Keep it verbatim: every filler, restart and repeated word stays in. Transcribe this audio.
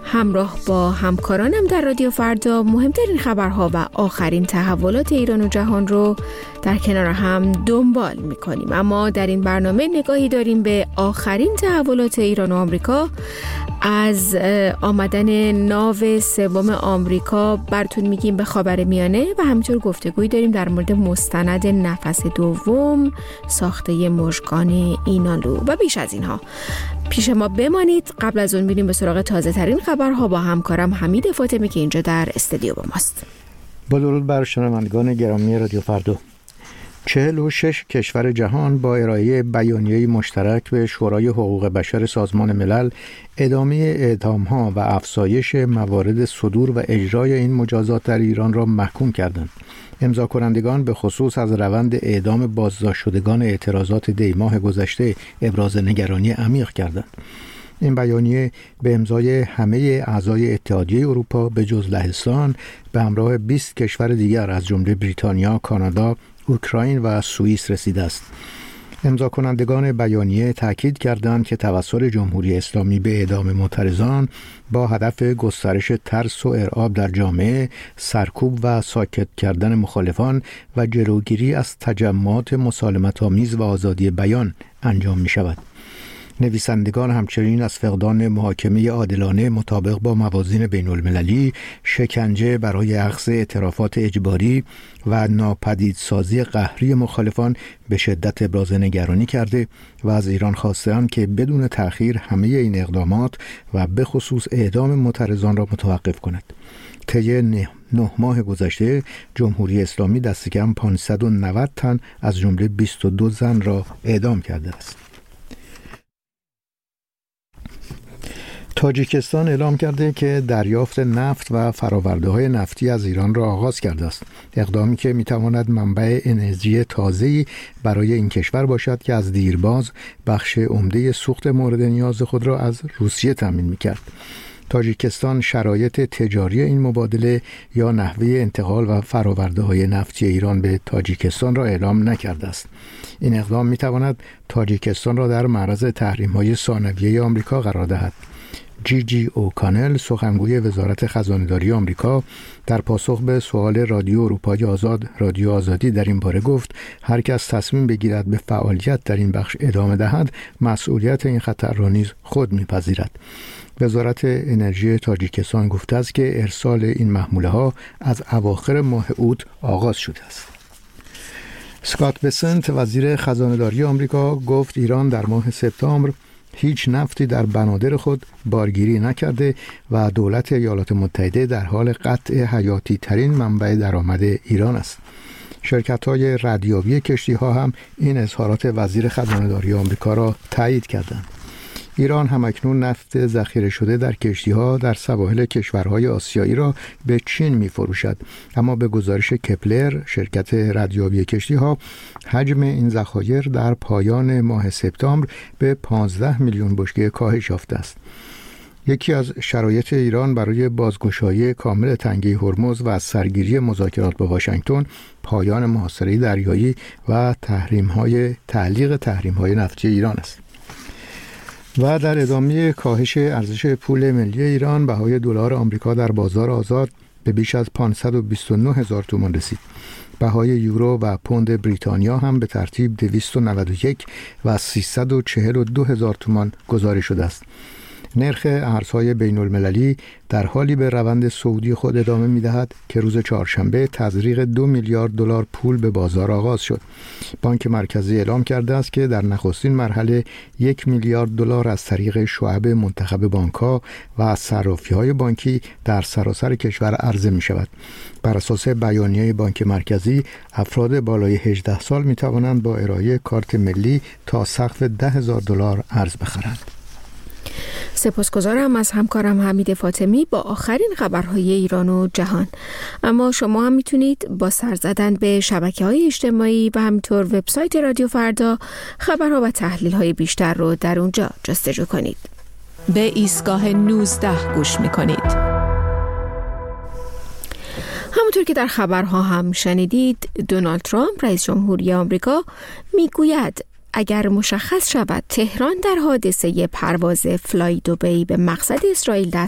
همراه با همکارانم در رادیو فردا مهمترین خبرها و آخرین تحولات ایران و جهان رو در کنار هم دنبال می‌کنیم. اما در این برنامه نگاهی داریم به آخرین تحولات ایران و آمریکا، از آمدن ناو سوم آمریکا براتون میگیم به خاورمیانه و همینطور گفتگویی داریم در مورد مستند نفس دوم ساخته مژگان اینالو و بیش از اینها. پیش ما بمانید. قبل از اون میریم به سراغ تازه ترین خبرها با همکارم حمید فاطمی که اینجا در استودیو با ماست. با درود بر شنوندگان گرامی رادیو فردا. چهل و شش کشور جهان با ارائه بیانیه‌ای مشترک به شورای حقوق بشر سازمان ملل ادامه اعدام‌ها و افزایش موارد صدور و اجرای این مجازات در ایران را محکوم کردند. امضا کنندگان به خصوص از روند اعدام بازداشت شدگان اعتراضات دی ماه گذشته ابراز نگرانی عمیق کردند. این بیانیه به امضای همه اعضای اتحادیه اروپا به جز لهستان به همراه بیست کشور دیگر از جمله بریتانیا، کانادا، اوکراین و سوئیس رسیده است. امضا کنندگان بیانیه تاکید کردند که توسل جمهوری اسلامی به اعدام معترضان با هدف گسترش ترس و ارعاب در جامعه، سرکوب و ساکت کردن مخالفان و جلوگیری از تجمعات مسالمت‌آمیز و آزادی بیان انجام می شود. نویسندگان همچنین از فقدان محاکمه عادلانه مطابق با موازین بین المللی، شکنجه برای اخذ اعترافات اجباری و ناپدیدسازی قهری مخالفان به شدت ابراز نگرانی کرده و از ایران خواستند که بدون تأخیر همه این اقدامات و به خصوص اعدام معترضان را متوقف کند. طی نه ماه گذشته جمهوری اسلامی دست کم پانصد و نود تن از جمله بیست و دو زن را اعدام کرده است. تاجیکستان اعلام کرده که دریافت نفت و فرآورده‌های نفتی از ایران را آغاز کرده است. اقدامی که می‌تواند منبع انرژی تازه‌ای برای این کشور باشد که از دیرباز بخش عمده سوخت مورد نیاز خود را از روسیه تامین می‌کرد. تاجیکستان شرایط تجاری این مبادله یا نحوه انتقال و فرآورده‌های نفتی ایران به تاجیکستان را اعلام نکرده است. این اقدام می‌تواند تاجیکستان را در معرض تحریم‌های ثانویه آمریکا قرار دهد. جی جی اوکانل، سخنگوی وزارت خزانه‌داری آمریکا، در پاسخ به سوال رادیو اروپای آزاد رادیو آزادی در این باره گفت هر کس تصمیم بگیرد به فعالیت در این بخش ادامه دهد مسئولیت این خطر را نیز خود می‌پذیرد. وزارت انرژی تاجیکستان گفته است که ارسال این محموله ها از اواخر ماه اوت آغاز شده است. اسکات بسنت، وزیر خزانه‌داری آمریکا، گفت ایران در ماه سپتامبر هیچ نفتی در بنادر خود بارگیری نکرده و دولت ایالات متحده در حال قطع حیاتی ترین منبع درآمد ایران است. شرکت‌های ردیابی کشتی‌ها هم این اظهارات وزیر خزانه‌داری آمریکا را تایید کردند. ایران همکنون نفت ذخیره شده در کشتی‌ها در سواحل کشورهای آسیایی را به چین می‌فروشد، اما به گزارش کپلر، شرکت ردیابی کشتی‌ها، حجم این ذخایر در پایان ماه سپتامبر به پانزده میلیون بشکه کاهش یافته است. یکی از شرایط ایران برای بازگشایی کامل تنگه هرمز و سرگیری مذاکرات با واشنگتن پایان محاصره دریایی و تحریم‌های تعلیق تحریم‌های نفتی ایران است. و در ادامه کاهش ارزش پول ملی ایران، بهای دلار آمریکا در بازار آزاد به بیش از پانصد و بیست و نه هزار تومان رسید. بهای یورو و پوند بریتانیا هم به ترتیب دویست و نود و یک و سیصد و چهل و دو هزار تومان گزارش شده است. نرخ ارزهای بین المللی در حالی به روند صعودی خود ادامه می دهد که روز چهارشنبه تزریق دو میلیارد دلار پول به بازار آغاز شد. بانک مرکزی اعلام کرده است که در نخستین مرحله یک میلیارد دلار از طریق شعب منتخب بانک‌ها و از صرافی‌های بانکی در سراسر کشور عرضه می شود. بر اساس بیانیه بانک مرکزی، افراد بالای هجده سال می توانند با ارائه کارت ملی تا سقف ده هزار دلار ارز بخرند. سپاسگزارم از همکارم حمید فاطمی با آخرین خبرهای ایران و جهان. اما شما هم میتونید با سر زدن به شبکه‌های اجتماعی و همینطور وبسایت رادیو فردا خبرها و تحلیل‌های بیشتر رو در اونجا جستجو کنید. به ایستگاه نوزده گوش میکنید. همونطور که در خبرها هم شنیدید، دونالد ترامپ رئیس جمهوری آمریکا میگوید اگر مشخص شود تهران در حادثه پرواز فلای دوبی به مقصد اسرائیل دست